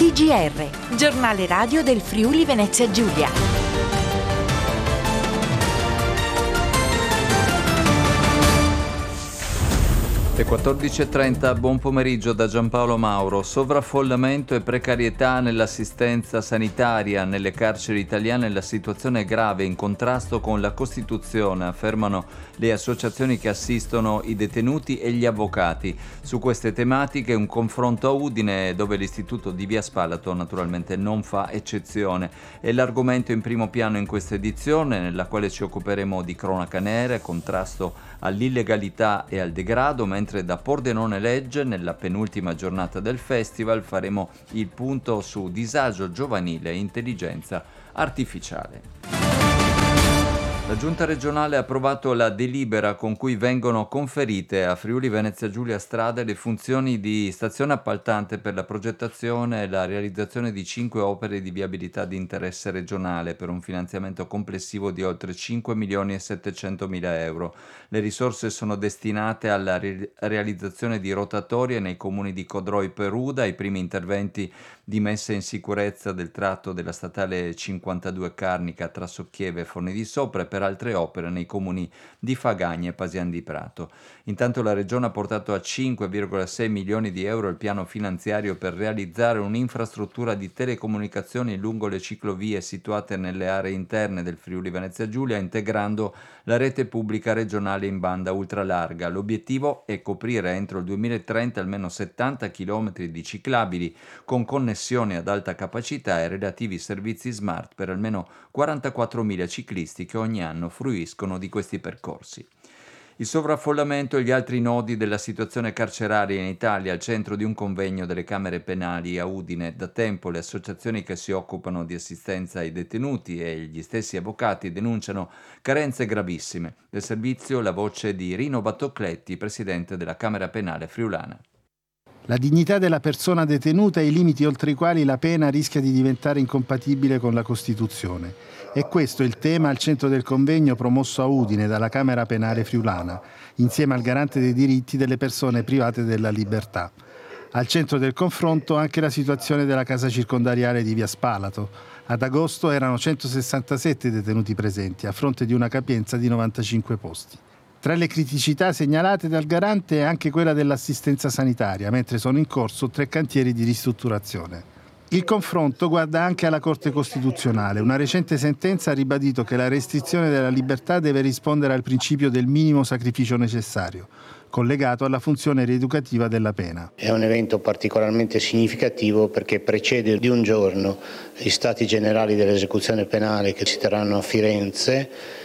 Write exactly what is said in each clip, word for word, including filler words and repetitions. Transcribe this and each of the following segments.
T G R, giornale radio del Friuli Venezia Giulia. Le quattordici e trenta, buon pomeriggio da Giampaolo Mauro. Sovraffollamento e precarietà nell'assistenza sanitaria nelle carceri italiane. La situazione è grave, in contrasto con la Costituzione, affermano le associazioni che assistono i detenuti e gli avvocati. Su queste tematiche un confronto a Udine, dove l'istituto di Via Spalato naturalmente non fa eccezione. È l'argomento in primo piano in questa edizione, nella quale ci occuperemo di cronaca nera, contrasto all'illegalità e al degrado, mentre da Pordenone Legge, nella penultima giornata del festival, faremo il punto su disagio giovanile e intelligenza artificiale. La Giunta regionale ha approvato la delibera con cui vengono conferite a Friuli Venezia Giulia Strade le funzioni di stazione appaltante per la progettazione e la realizzazione di cinque opere di viabilità di interesse regionale per un finanziamento complessivo di oltre cinque milioni e settecentomila euro. Le risorse sono destinate alla re- realizzazione di rotatorie nei comuni di Codro e Peruda, ai primi interventi di messa in sicurezza del tratto della statale cinquantadue Carnica tra Socchieve e Forni di Sopra e per altre opere nei comuni di Fagagna e Pasian di Prato. Intanto la Regione ha portato a cinque virgola sei milioni di euro il piano finanziario per realizzare un'infrastruttura di telecomunicazioni lungo le ciclovie situate nelle aree interne del Friuli Venezia Giulia, integrando la rete pubblica regionale in banda ultralarga. L'obiettivo è coprire entro il duemilatrenta almeno settanta chilometri di ciclabili con connessioni ad alta capacità e relativi servizi smart per almeno quarantaquattromila ciclisti che ogni anno fruiscono di questi percorsi. Il sovraffollamento e gli altri nodi della situazione carceraria in Italia al centro di un convegno delle Camere Penali a Udine. Da tempo le associazioni che si occupano di assistenza ai detenuti e gli stessi avvocati denunciano carenze gravissime. Del servizio la voce di Rino Battocletti, presidente della Camera Penale friulana. La dignità della persona detenuta e i limiti oltre i quali la pena rischia di diventare incompatibile con la Costituzione. E questo è il tema al centro del convegno promosso a Udine dalla Camera Penale friulana, insieme al garante dei diritti delle persone private della libertà. Al centro del confronto anche la situazione della casa circondariale di Via Spalato. Ad agosto erano centosessantasette detenuti presenti, a fronte di una capienza di novantacinque posti. Tra le criticità segnalate dal garante è anche quella dell'assistenza sanitaria, mentre sono in corso tre cantieri di ristrutturazione. Il confronto guarda anche alla Corte Costituzionale. Una recente sentenza ha ribadito che la restrizione della libertà deve rispondere al principio del minimo sacrificio necessario, collegato alla funzione rieducativa della pena. È un evento particolarmente significativo perché precede di un giorno gli Stati Generali dell'Esecuzione Penale che si terranno a Firenze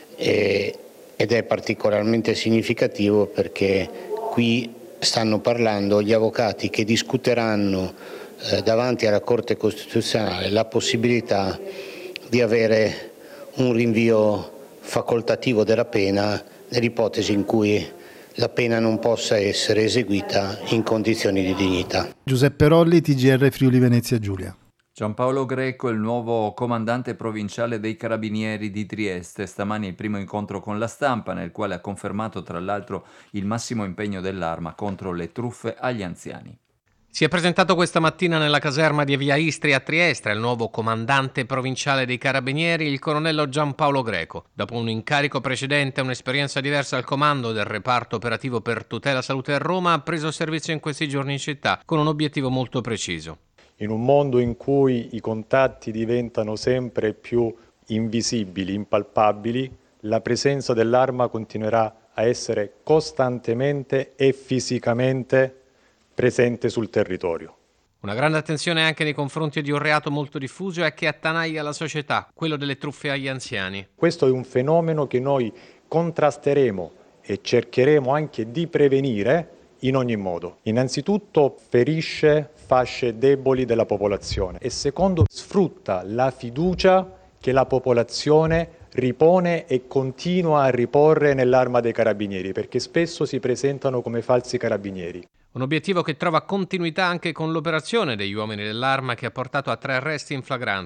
e ed è particolarmente significativo perché qui stanno parlando gli avvocati che discuteranno eh, davanti alla Corte Costituzionale la possibilità di avere un rinvio facoltativo della pena nell'ipotesi in cui la pena non possa essere eseguita in condizioni di dignità. Giuseppe Rolli, T G R Friuli Venezia Giulia. Giampaolo Greco, il nuovo comandante provinciale dei Carabinieri di Trieste. Stamani il primo incontro con la stampa, nel quale ha confermato tra l'altro il massimo impegno dell'Arma contro le truffe agli anziani. Si è presentato questa mattina nella caserma di Via Istria a Trieste il nuovo comandante provinciale dei Carabinieri, il colonnello Giampaolo Greco. Dopo un incarico precedente e un'esperienza diversa al comando del reparto operativo per tutela salute a Roma, ha preso servizio in questi giorni in città con un obiettivo molto preciso. In un mondo in cui i contatti diventano sempre più invisibili, impalpabili, la presenza dell'Arma continuerà a essere costantemente e fisicamente presente sul territorio. Una grande attenzione anche nei confronti di un reato molto diffuso e che attanaglia la società, quello delle truffe agli anziani. Questo è un fenomeno che noi contrasteremo e cercheremo anche di prevenire in ogni modo. Innanzitutto ferisce fasce deboli della popolazione e secondo sfrutta la fiducia che la popolazione ripone e continua a riporre nell'Arma dei Carabinieri, perché spesso si presentano come falsi carabinieri. Un obiettivo che trova continuità anche con l'operazione degli uomini dell'Arma che ha portato a tre arresti in flagranza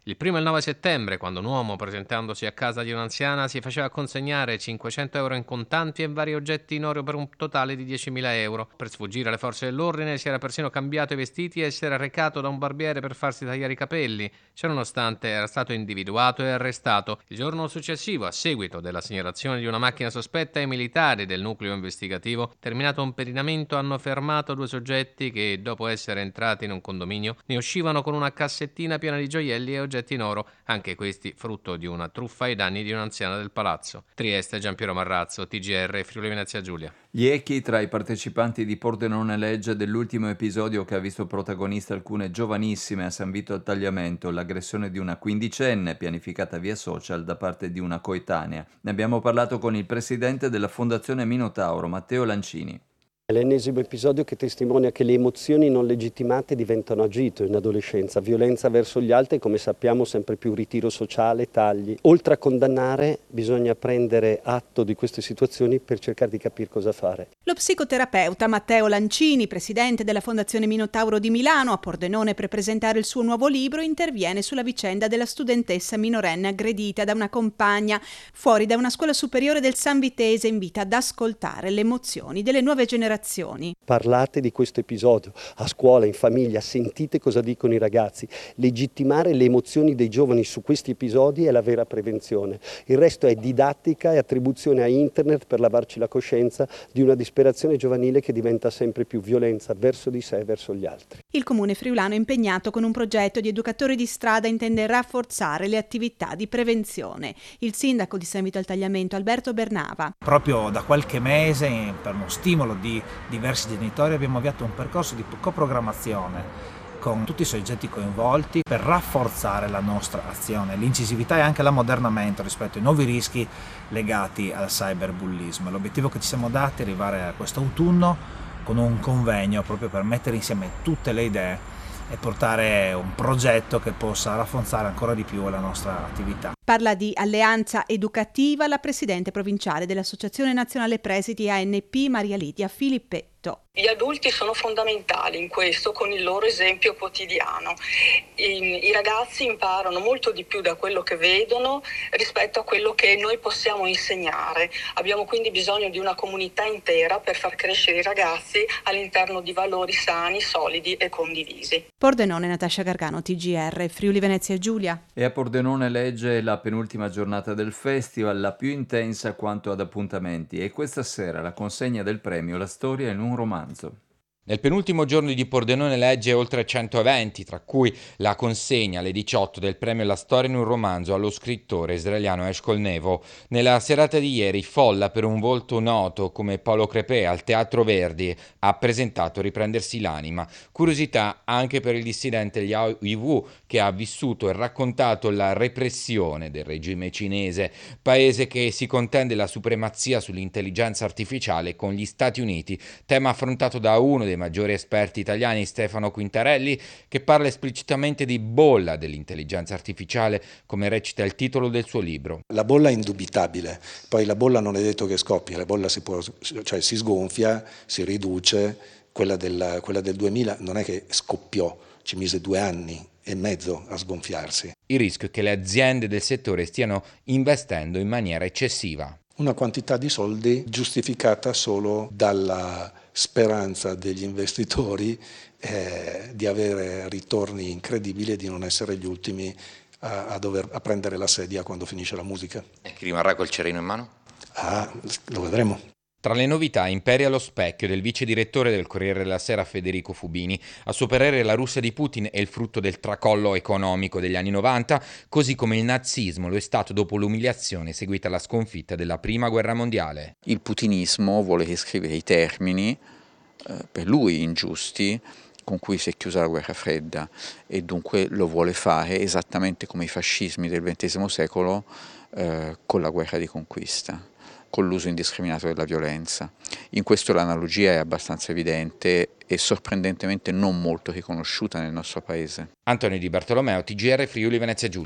Il primo e il nove settembre, quando un uomo, presentandosi a casa di un'anziana, si faceva consegnare cinquecento euro in contanti e vari oggetti in oro per un totale di diecimila euro. Per sfuggire alle forze dell'ordine si era persino cambiato i vestiti e si era recato da un barbiere per farsi tagliare i capelli. Ciononostante era stato individuato e arrestato. Il giorno successivo, a seguito della segnalazione di una macchina sospetta, i militari del nucleo investigativo, terminato un pedinamento, hanno fermato due soggetti che, dopo essere entrati in un condominio, ne uscivano con una cassettina piena di gioielli e oggetti in oro, anche questi frutto di una truffa ai danni di un'anziana del palazzo. Trieste, Giampiero Marrazzo, T G R, Friuli Venezia Giulia. Gli echi tra i partecipanti di Pordenone Legge dell'ultimo episodio che ha visto protagoniste alcune giovanissime a San Vito al Tagliamento, l'aggressione di una quindicenne pianificata via social da parte di una coetanea. Ne abbiamo parlato con il presidente della Fondazione Minotauro, Matteo Lancini. È l'ennesimo episodio che testimonia che le emozioni non legittimate diventano agito in adolescenza, violenza verso gli altri, come sappiamo sempre più ritiro sociale, tagli. Oltre a condannare bisogna prendere atto di queste situazioni per cercare di capire cosa fare. Lo psicoterapeuta Matteo Lancini, presidente della Fondazione Minotauro di Milano, a Pordenone per presentare il suo nuovo libro, interviene sulla vicenda della studentessa minorenne aggredita da una compagna. Fuori da una scuola superiore del San Vitese invita ad ascoltare le emozioni delle nuove generazioni. Parlate di questo episodio a scuola, in famiglia, sentite cosa dicono i ragazzi. Legittimare le emozioni dei giovani su questi episodi è la vera prevenzione. Il resto è didattica e attribuzione a internet per lavarci la coscienza di una disperazione giovanile che diventa sempre più violenza verso di sé e verso gli altri. Il comune friulano è impegnato con un progetto di educatori di strada intende rafforzare le attività di prevenzione. Il sindaco di San Vito al Tagliamento, Alberto Bernava. Proprio da qualche mese, per uno stimolo di diversi genitori, abbiamo avviato un percorso di coprogrammazione con tutti i soggetti coinvolti per rafforzare la nostra azione, l'incisività e anche l'ammodernamento rispetto ai nuovi rischi legati al cyberbullismo. L'obiettivo che ci siamo dati è arrivare a questo autunno con un convegno proprio per mettere insieme tutte le idee e portare un progetto che possa rafforzare ancora di più la nostra attività. Parla di alleanza educativa la presidente provinciale dell'Associazione Nazionale Presidi A N P, Maria Lidia Filippetto. Gli adulti sono fondamentali in questo con il loro esempio quotidiano. I, I ragazzi imparano molto di più da quello che vedono rispetto a quello che noi possiamo insegnare. Abbiamo quindi bisogno di una comunità intera per far crescere i ragazzi all'interno di valori sani, solidi e condivisi. Pordenone, Natascia Gargano, T G R, Friuli Venezia Giulia. E a Pordenone Legge la penultima giornata del festival, la più intensa quanto ad appuntamenti, e questa sera la consegna del premio La storia in un romanzo. Nel penultimo giorno di Pordenone Legge oltre cento eventi, tra cui la consegna alle diciotto del premio La storia in un romanzo allo scrittore israeliano Eshkol Nevo. Nella serata di ieri, folla per un volto noto come Paolo Crepè al Teatro Verdi ha presentato Riprendersi l'anima. Curiosità anche per il dissidente Liao Yiwu, che ha vissuto e raccontato la repressione del regime cinese, paese che si contende la supremazia sull'intelligenza artificiale con gli Stati Uniti, tema affrontato da uno dei dei maggiori esperti italiani, Stefano Quintarelli, che parla esplicitamente di bolla dell'intelligenza artificiale, come recita il titolo del suo libro. La bolla è indubitabile, poi la bolla non è detto che scoppi, la bolla si può, cioè si sgonfia, si riduce, quella del, quella del duemila non è che scoppiò, ci mise due anni e mezzo a sgonfiarsi. Il rischio è che le aziende del settore stiano investendo in maniera eccessiva. Una quantità di soldi giustificata solo dalla speranza degli investitori eh, di avere ritorni incredibili e di non essere gli ultimi a, a dover a prendere la sedia quando finisce la musica. E chi rimarrà col cerino in mano? Ah, lo vedremo. Tra le novità imperia lo specchio del vice direttore del Corriere della Sera Federico Fubini. A suo parere la Russia di Putin è il frutto del tracollo economico degli anni novanta, così come il nazismo lo è stato dopo l'umiliazione seguita alla sconfitta della Prima Guerra Mondiale. Il putinismo vuole riscrivere i termini, eh, per lui ingiusti, con cui si è chiusa la guerra fredda, e dunque lo vuole fare esattamente come i fascismi del ventesimo secolo eh, con la guerra di conquista, con l'uso indiscriminato della violenza. In questo l'analogia è abbastanza evidente e sorprendentemente non molto riconosciuta nel nostro paese. Antonio Di Bartolomeo, T G R Friuli Venezia Giulia.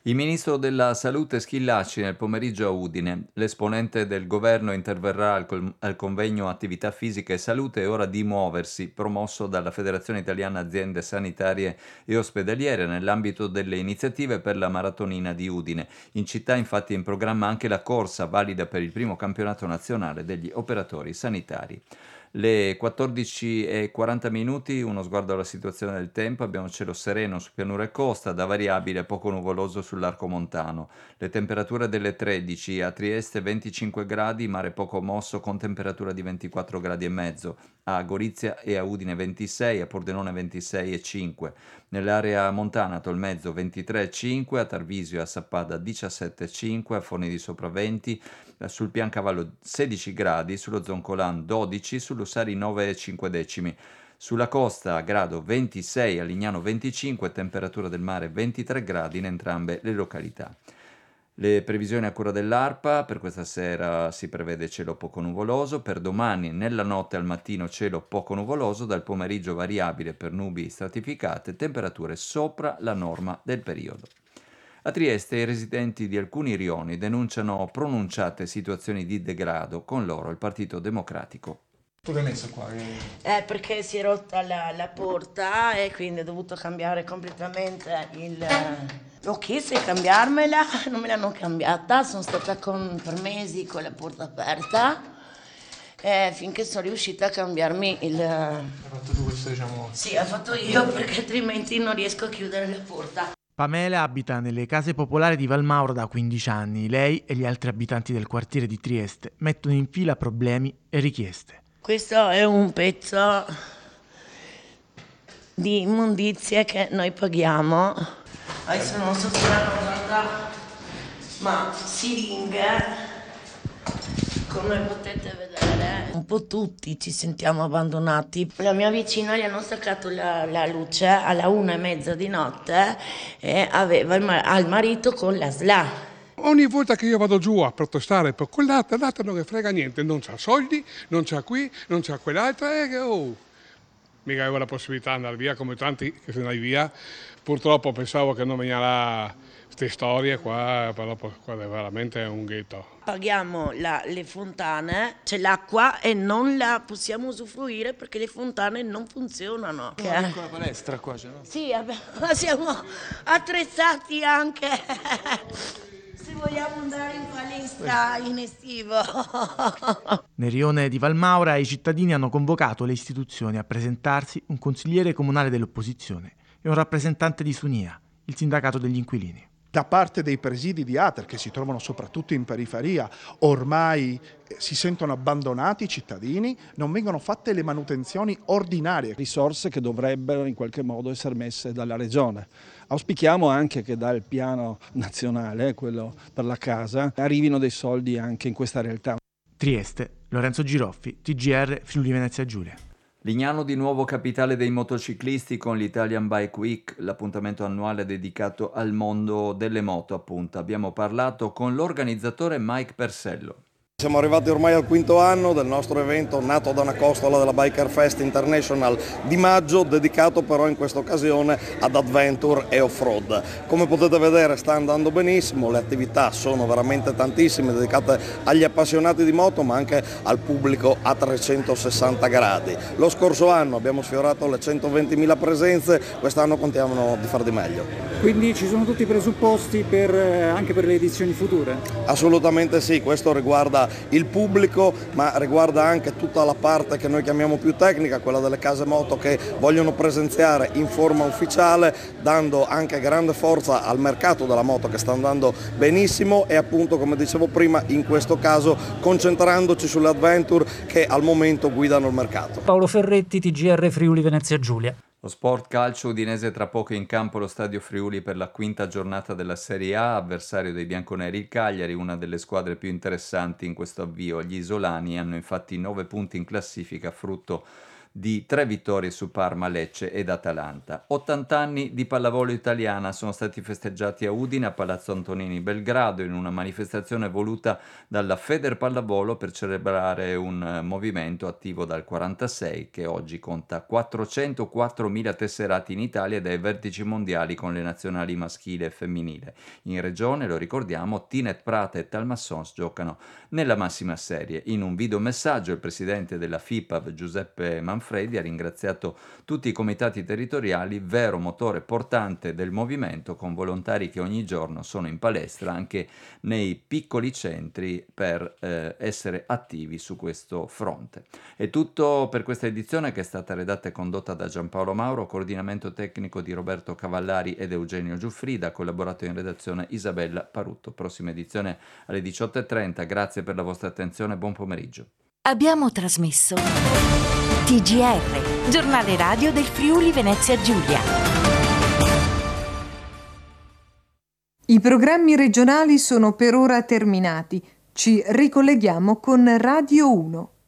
Il ministro della Salute Schillaci nel pomeriggio a Udine. L'esponente del governo interverrà al, col- al convegno Attività Fisica e Salute è ora di muoversi, promosso dalla Federazione Italiana Aziende Sanitarie e Ospedaliere nell'ambito delle iniziative per la maratonina di Udine. In città infatti è in programma anche la corsa valida per il primo campionato nazionale degli operatori sanitari. Le quattordici e quaranta minuti, uno sguardo alla situazione del tempo, abbiamo cielo sereno su pianura e costa, da variabile poco nuvoloso sull'arco montano. Le temperature delle tredici, a Trieste venticinque gradi, mare poco mosso con temperatura di ventiquattro gradi e mezzo, a Gorizia e a Udine ventisei, a Pordenone ventisei e cinque, nell'area montana a Tolmezzo ventitré e cinque, a Tarvisio e a Sappada diciassette e cinque, a Forni di Sopra venti, sul Piancavallo sedici gradi, sullo Zoncolan dodici, sull'Ussari nove e cinque decimi. Sulla costa a grado ventisei, a Lignano venticinque, temperatura del mare ventitré gradi in entrambe le località. Le previsioni a cura dell'ARPA: per questa sera si prevede cielo poco nuvoloso, per domani nella notte al mattino cielo poco nuvoloso, dal pomeriggio variabile per nubi stratificate, temperature sopra la norma del periodo. A Trieste i residenti di alcuni rioni denunciano pronunciate situazioni di degrado, con loro il Partito Democratico. Tu l'hai messo qua? Eh, perché si è rotta la, la porta e quindi ho dovuto cambiare completamente il... Ho chiesto di cambiarmela, non me l'hanno cambiata, sono stata con, per mesi con la porta aperta eh, finché sono riuscita a cambiarmi il... Hai fatto tu questo, diciamo? Sì, ho fatto io perché altrimenti non riesco a chiudere la porta. Pamela abita nelle case popolari di Valmauro da quindici anni. Lei e gli altri abitanti del quartiere di Trieste mettono in fila problemi e richieste. Questo è un pezzo di immondizie che noi paghiamo. Adesso non so se l'hanno usata, ma siringhe, come potete vedere, un po' tutti ci sentiamo abbandonati. La mia vicina gli hanno staccato la, la luce alla una e mezza di notte e aveva il, al marito con la S L A. Ogni volta che io vado giù a protestare per quell'altra, l'altra non ne frega niente, non c'ha soldi, non c'ha qui, non c'ha quell'altra, e oh, mica avevo la possibilità di andare via come tanti che se ne vanno via. Purtroppo pensavo che non venirà queste storie qua, però qua è veramente un ghetto. Paghiamo la, le fontane, c'è l'acqua e non la possiamo usufruire perché le fontane non funzionano. C'è anche una palestra qua, c'è, no? Sì, siamo attrezzati anche. Se vogliamo andare in palestra in estivo. Nel rione di Valmaura i cittadini hanno convocato le istituzioni a presentarsi un consigliere comunale dell'opposizione e un rappresentante di Sunia, il sindacato degli inquilini. Da parte dei presidi di Ater, che si trovano soprattutto in periferia, ormai si sentono abbandonati i cittadini, non vengono fatte le manutenzioni ordinarie. Risorse che dovrebbero in qualche modo essere messe dalla Regione. Auspichiamo anche che dal piano nazionale, quello per la casa, arrivino dei soldi anche in questa realtà. Trieste, Lorenzo Giroffi, T G R Friuli Venezia Giulia. Lignano di nuovo capitale dei motociclisti con l'Italian Bike Week, l'appuntamento annuale dedicato al mondo delle moto, appunto. Abbiamo parlato con l'organizzatore Mike Persello. Siamo arrivati ormai al quinto anno del nostro evento, nato da una costola della Biker Fest International di maggio, dedicato però in questa occasione ad adventure e off-road. Come potete vedere sta andando benissimo, le attività sono veramente tantissime, dedicate agli appassionati di moto ma anche al pubblico a trecentosessanta gradi. Lo scorso anno abbiamo sfiorato le centoventimila presenze, quest'anno contiamo di far di meglio. Quindi ci sono tutti i presupposti per, anche per le edizioni future? Assolutamente sì, questo riguarda il pubblico ma riguarda anche tutta la parte che noi chiamiamo più tecnica, quella delle case moto che vogliono presenziare in forma ufficiale, dando anche grande forza al mercato della moto che sta andando benissimo e appunto, come dicevo prima, in questo caso concentrandoci sulle adventure che al momento guidano il mercato. Paolo Ferretti, T G R Friuli Venezia Giulia. Lo sport calcio udinese tra poco in campo allo Stadio Friuli per la quinta giornata della Serie A, avversario dei bianconeri il Cagliari, una delle squadre più interessanti in questo avvio. Gli isolani hanno infatti nove punti in classifica, frutto di tre vittorie su Parma, Lecce ed Atalanta. ottanta anni di pallavolo italiana sono stati festeggiati a Udine, a Palazzo Antonini Belgrado, in una manifestazione voluta dalla Feder Pallavolo per celebrare un movimento attivo dal quarantasei che oggi conta quattrocentoquattromila tesserati in Italia ed ai vertici mondiali con le nazionali maschile e femminile. In regione, lo ricordiamo, Tinet Prata e Talmassons giocano nella massima serie. In un videomessaggio il presidente della FIPAV Giuseppe Manfredi ha ringraziato tutti i comitati territoriali, vero motore portante del movimento, con volontari che ogni giorno sono in palestra anche nei piccoli centri per eh, essere attivi su questo fronte. È tutto per questa edizione, che è stata redatta e condotta da Giampaolo Mauro, coordinamento tecnico di Roberto Cavallari ed Eugenio Giuffrida, ha collaborato in redazione Isabella Parutto. Prossima edizione alle diciotto e trenta. Grazie per la vostra attenzione, buon pomeriggio. Abbiamo trasmesso T G R, giornale radio del Friuli Venezia Giulia. I programmi regionali sono per ora terminati. Ci ricolleghiamo con Radio uno.